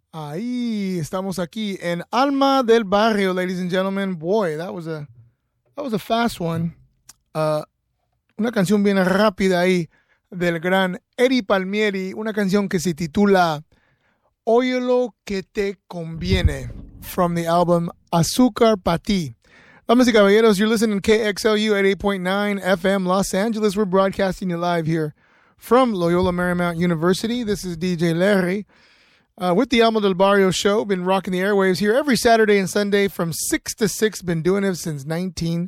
Ahí estamos aquí en Alma del Barrio, ladies and gentlemen. Boy, that was a fast one. Uh, una canción bien rápida ahí del gran Eddie Palmieri, una canción que se titula Oye lo que te conviene from the album Azúcar Pa' Ti. Damas y caballeros, you're listening to KXLU at 8.9 FM Los Angeles. We're broadcasting you live here from Loyola Marymount University. This is DJ Larry. With the Alma del Barrio show, been rocking the airwaves here every Saturday and Sunday from 6 to 6. Been doing it since